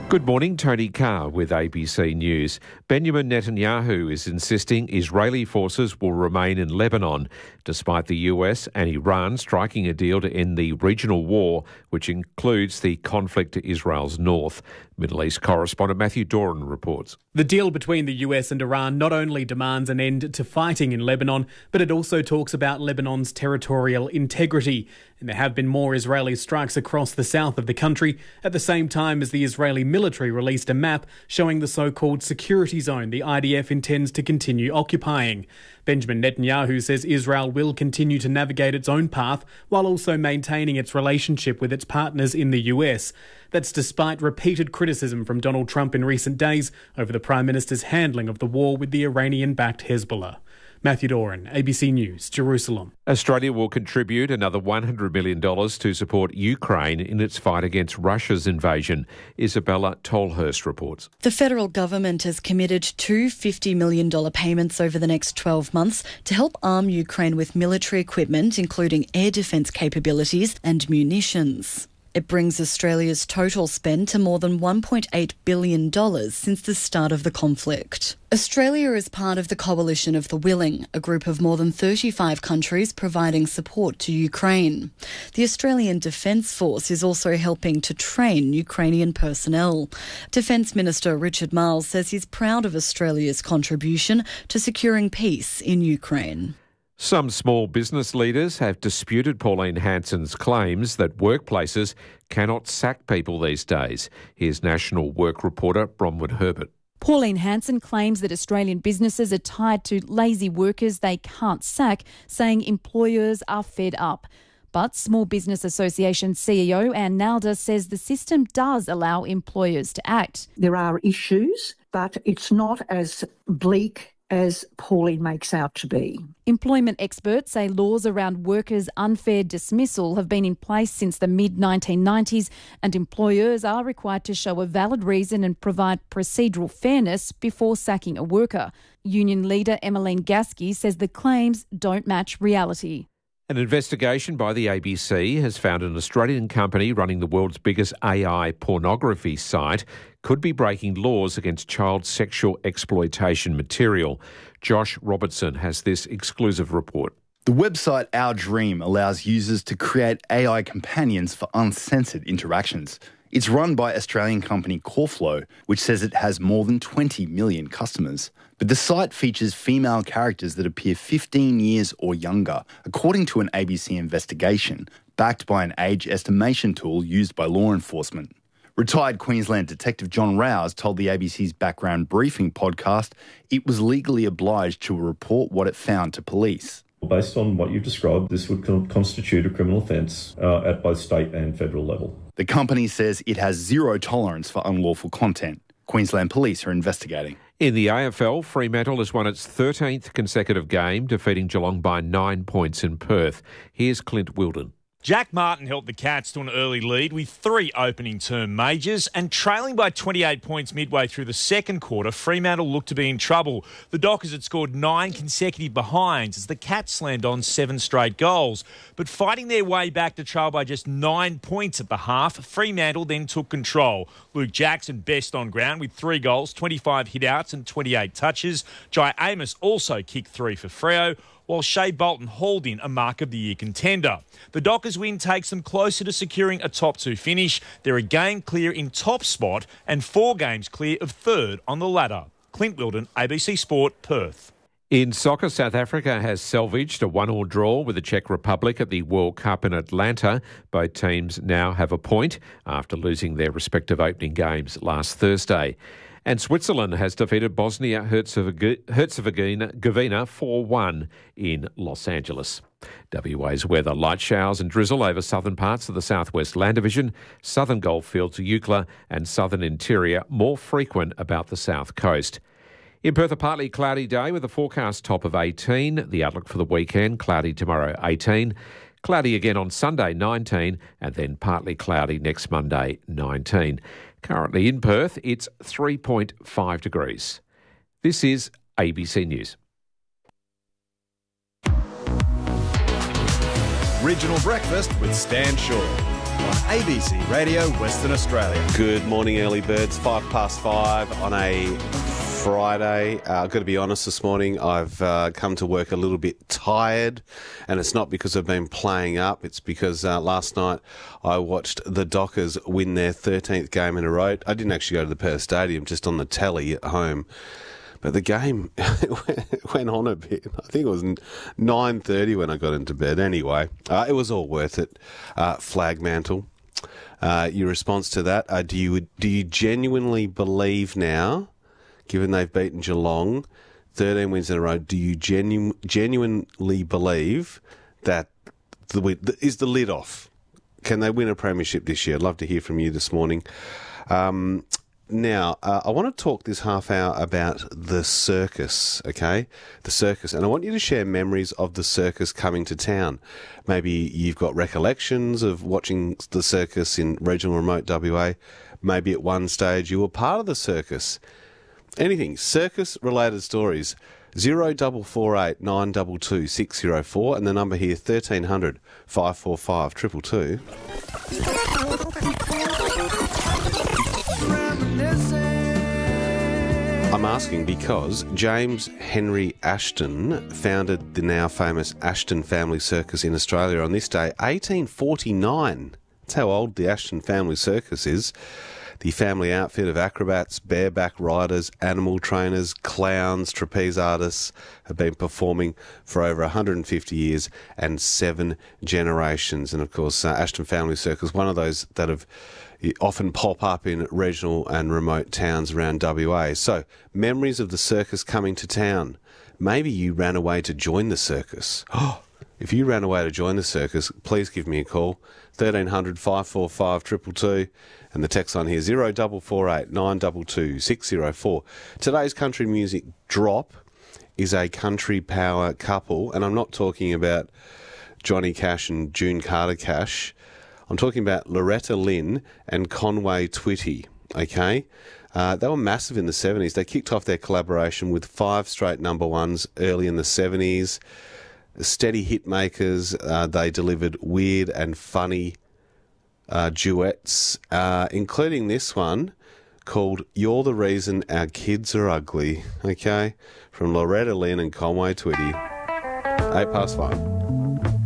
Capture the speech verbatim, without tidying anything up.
Good morning, Tony Carr with A B C News. Benjamin Netanyahu is insisting Israeli forces will remain in Lebanon, despite the U S and Iran striking a deal to end the regional war, which includes the conflict to Israel's north. Middle East correspondent Matthew Doran reports. The deal between the U S and Iran not only demands an end to fighting in Lebanon, but it also talks about Lebanon's territorial integrity. And there have been more Israeli strikes across the south of the country, at the same time as the Israeli military released a map showing the so-called security zone the I D F intends to continue occupying. Benjamin Netanyahu says Israel will continue to navigate its own path while also maintaining its relationship with its partners in the U S. That's despite repeated criticism from Donald Trump in recent days over the Prime Minister's handling of the war with the Iranian-backed Hezbollah. Matthew Doran, A B C News, Jerusalem. Australia will contribute another one hundred million dollars to support Ukraine in its fight against Russia's invasion. Isabella Tolhurst reports. The federal government has committed two fifty million dollars payments over the next twelve months to help arm Ukraine with military equipment, including air defence capabilities and munitions. It brings Australia's total spend to more than one point eight billion dollars since the start of the conflict. Australia is part of the Coalition of the Willing, a group of more than thirty-five countries providing support to Ukraine. The Australian Defence Force is also helping to train Ukrainian personnel. Defence Minister Richard Marles says he's proud of Australia's contribution to securing peace in Ukraine. Some small business leaders have disputed Pauline Hanson's claims that workplaces cannot sack people these days. Here's National Work reporter Bronwyn Herbert. Pauline Hanson claims that Australian businesses are tied to lazy workers they can't sack, saying employers are fed up. But Small Business Association C E O Anne Nalder says the system does allow employers to act. There are issues, but it's not as bleak as Pauline makes out to be. Employment experts say laws around workers' unfair dismissal have been in place since the mid nineteen nineties, and employers are required to show a valid reason and provide procedural fairness before sacking a worker. Union leader Emmeline Gasky says the claims don't match reality. An investigation by the A B C has found an Australian company running the world's biggest A I pornography site could be breaking laws against child sexual exploitation material. Josh Robertson has this exclusive report. The website Our Dream allows users to create A I companions for uncensored interactions. It's run by Australian company Coreflow, which says it has more than twenty million customers. But the site features female characters that appear fifteen years or younger, according to an A B C investigation, backed by an age estimation tool used by law enforcement. Retired Queensland Detective John Rouse told the A B C's Background Briefing podcast it was legally obliged to report what it found to police. Based on what you've described, this would con- constitute a criminal offence uh, at both state and federal level. The company says it has zero tolerance for unlawful content. Queensland Police are investigating. In the A F L, Fremantle has won its thirteenth consecutive game, defeating Geelong by nine points in Perth. Here's Clint Wilden. Jack Martin helped the Cats to an early lead with three opening term majors, and trailing by twenty-eight points midway through the second quarter, Fremantle looked to be in trouble. The Dockers had scored nine consecutive behinds as the Cats slammed on seven straight goals. But fighting their way back to trail by just nine points at the half, Fremantle then took control. Luke Jackson best on ground with three goals, twenty-five hit-outs and twenty-eight touches. Jai Amos also kicked three for Freo, while Shea Bolton hauled in a Mark of the Year contender. The Dockers win takes them closer to securing a top two finish. They're a game clear in top spot and four games clear of third on the ladder. Clint Wilden, A B C Sport, Perth. In soccer, South Africa has salvaged a one-all draw with the Czech Republic at the World Cup in Atlanta. Both teams now have a point after losing their respective opening games last Thursday. And Switzerland has defeated Bosnia-Herzegovina four one in Los Angeles. W A's weather: light showers and drizzle over southern parts of the southwest land division, southern goldfields to Eucla and southern interior, more frequent about the south coast. In Perth, a partly cloudy day with a forecast top of eighteen. The outlook for the weekend: cloudy tomorrow, eighteen. Cloudy again on Sunday, nineteen, and then partly cloudy next Monday, nineteen. Currently in Perth, it's three point five degrees. This is A B C News. Regional Breakfast with Stan Shaw. on A B C Radio Western Australia. Good morning, early birds. Five past five on a Friday. Uh, I've got to be honest, this morning I've uh, come to work a little bit tired, and it's not because I've been playing up. It's because uh, last night I watched the Dockers win their thirteenth game in a row. I didn't actually go to the Perth Stadium, just on the telly at home. But the game went on a bit. I think it was nine thirty when I got into bed. Anyway, uh, it was all worth it. Uh, flag mantle. Uh, your response to that? Uh, do you do you genuinely believe now, given they've beaten Geelong, thirteen wins in a row, do you genu- genuinely believe that the is the lid off? Can they win a premiership this year? I'd love to hear from you this morning. Um, Now, uh, I want to talk this half hour about the circus, okay? The circus. And I want you to share memories of the circus coming to town. Maybe you've got recollections of watching the circus in regional remote W A. Maybe at one stage you were part of the circus. Anything. Circus-related stories. zero four four eight nine two two six zero four and the number here thirteen hundred five four five two two two. I'm asking because James Henry Ashton founded the now famous Ashton Family Circus in Australia on this day, eighteen forty-nine. That's how old the Ashton Family Circus is. The family outfit of acrobats, bareback riders, animal trainers, clowns, trapeze artists have been performing for over one hundred fifty years and seven generations. And of course, uh, Ashton Family Circus, one of those that have often pop up in regional and remote towns around W A. So, memories of the circus coming to town. Maybe you ran away to join the circus. Oh, if you ran away to join the circus, please give me a call. thirteen hundred five four five two two two and the text on here zero four four eight nine two two six zero four. Today's country music drop is a country power couple, and I'm not talking about Johnny Cash and June Carter Cash. I'm talking about Loretta Lynn and Conway Twitty, okay? Uh, they were massive in the seventies. They kicked off their collaboration with five straight number ones early in the seventies. Steady hit makers. Uh, they delivered weird and funny uh, duets, uh, including this one called You're the Reason Our Kids Are Ugly, okay? From Loretta Lynn and Conway Twitty. Eight past five.